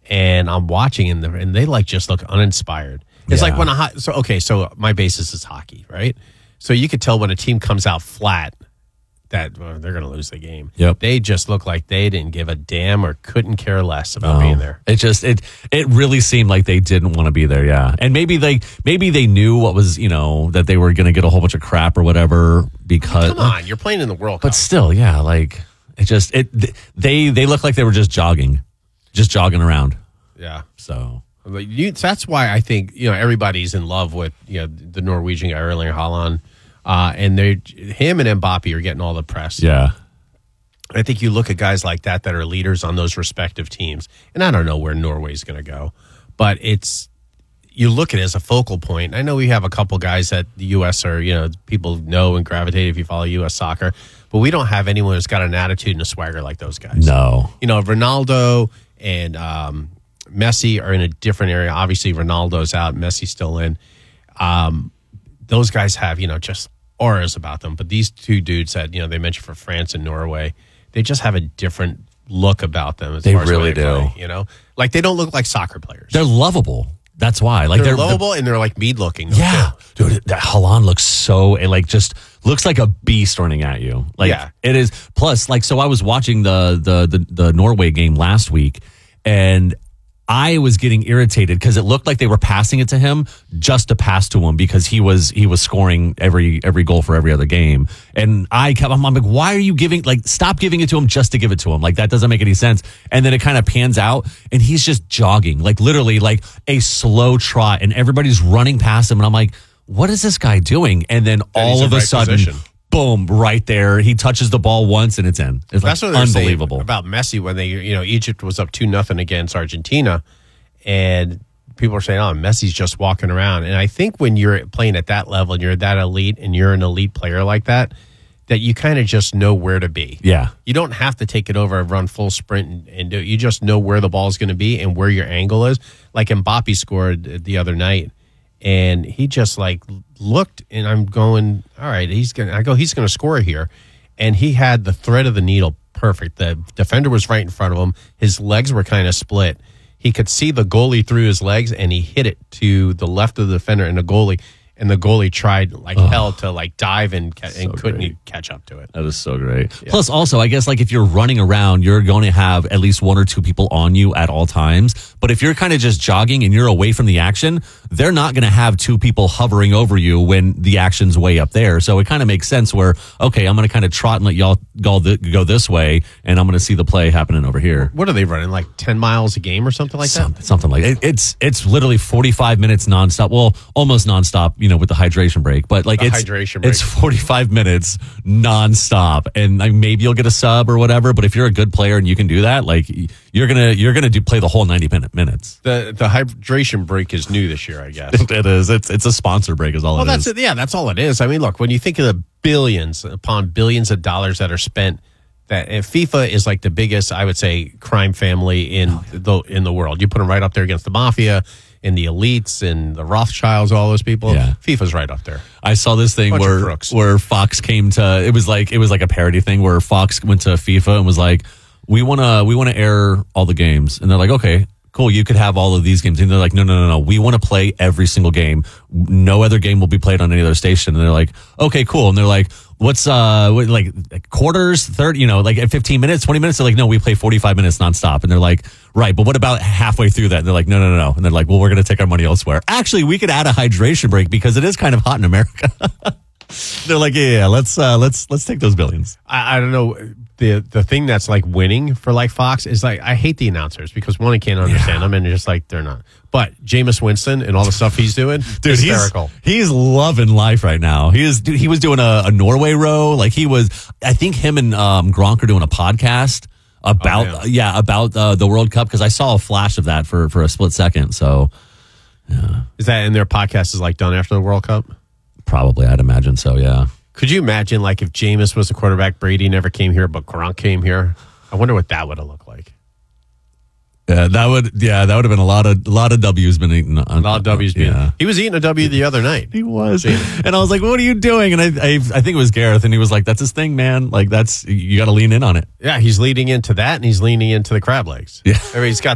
and I'm watching, and they like just look uninspired. It's like when so my basis is hockey, right? So you could tell when a team comes out flat that they're going to lose the game. Yep. They just look like they didn't give a damn or couldn't care less about being there. It really seemed like they didn't want to be there, yeah. And maybe they knew what was, that they were going to get a whole bunch of crap or whatever because come on, you're playing in the World Cup. But still, yeah, like they looked like they were just jogging around. Yeah. So that's why I think everybody's in love with the Norwegian guy Erling Haaland, and him and Mbappe are getting all the press. Yeah, I think you look at guys like that are leaders on those respective teams, and I don't know where Norway's going to go, but you look at it as a focal point. I know we have a couple guys that the U.S. are people know and gravitate if you follow U.S. soccer, but we don't have anyone who's got an attitude and a swagger like those guys. No, Ronaldo and Messi are in a different area. Obviously, Ronaldo's out, Messi's still in. Those guys have, just auras about them. But these two dudes that, they mentioned for France and Norway, they just have a different look about them. They really do. Play, like they don't look like soccer players. They're lovable. That's why. Like they're lovable and they're like mead looking. Yeah. Dude, that Haaland looks just looks like a beast running at you. Like it is. Plus, like, so I was watching the Norway game last week, and I was getting irritated because it looked like they were passing it to him just to pass to him because he was scoring every goal for every other game. And I'm like, why are you stop giving it to him just to give it to him? Like, that doesn't make any sense. And then it kind of pans out and he's just jogging, like literally like a slow trot, and everybody's running past him. And I'm like, what is this guy doing? And then all of a sudden, boom, right there. He touches the ball once and it's in. It's That's what unbelievable. About Messi when Egypt was up 2-0 against Argentina, and people were saying, "Oh, Messi's just walking around." And I think when you're playing at that level and you're that elite and you're an elite player like that, that you kind of just know where to be. Yeah, you don't have to take it over and run full sprint and do it. You just know where the ball is going to be and where your angle is. Like Mbappe scored the other night. And he just like looked, and I'm going, all right, he's going to score here. And he had the thread of the needle perfect. The defender was right in front of him. His legs were kind of split. He could see the goalie through his legs, and he hit it to the left of the defender and the goalie tried like hell to like dive and couldn't catch up to it. That is so great. Yeah. Plus, also, I guess like if you're running around, you're going to have at least one or two people on you at all times. But if you're kind of just jogging and you're away from the action, they're not going to have two people hovering over you when the action's way up there. So it kind of makes sense where, okay, I'm going to kind of trot and let y'all go this way, and I'm going to see the play happening over here. What are they running, like 10 miles a game or something like that? Something like it. It's literally 45 minutes nonstop. Well, almost nonstop, with the hydration break, but like it's 45 minutes nonstop, and like, maybe you'll get a sub or whatever. But if you're a good player and you can do that, like you're gonna play the whole 90 minutes. The hydration break is new this year, I guess. It is. It's a sponsor break, is all. Well, that's it. Yeah, that's all it is. I mean, look, when you think of the billions upon billions of dollars that are spent, that FIFA is like the biggest, I would say, crime family in the world. You put them right up there against the mafia and the elites and the Rothschilds, all those people. Yeah. FIFA's right up there. I saw this thing where Fox came to, it was like a parody thing where Fox went to FIFA and was like, we want to air all the games. And they're like, okay, cool, you could have all of these games. And they're like, no. We want to play every single game. No other game will be played on any other station. And they're like, okay, cool. And they're like, what's like quarters, third, like at 15 minutes, 20 minutes? They're like, no, we play 45 minutes nonstop. And they're like, right, but what about halfway through that? And they're like, no. And they're like, well, we're going to take our money elsewhere. Actually, we could add a hydration break because it is kind of hot in America. They're like, yeah, let's take those billions. I don't know. The thing that's like winning for like Fox is like, I hate the announcers because one, I can't understand them, and they're just like, they're not. But Jameis Winston and all the stuff he's doing, dude, hysterical. He's loving life right now. He was doing a Norway row. Like I think him and Gronk are doing a podcast about the World Cup, because I saw a flash of that for a split second. So yeah. Is that in their podcast is like done after the World Cup? Probably, I'd imagine so, yeah. Could you imagine, like, if Jameis was the quarterback, Brady never came here, but Gronk came here? I wonder what that would have looked like. Yeah, that would have been a lot of W's been eaten. A lot of W's being. Yeah. He was eating a W the other night. He was, and I was like, "What are you doing?" And I think it was Gareth, and he was like, "That's his thing, man. Like you got to lean in on it." Yeah, he's leaning into that, and he's leaning into the crab legs. Yeah, I mean, he's got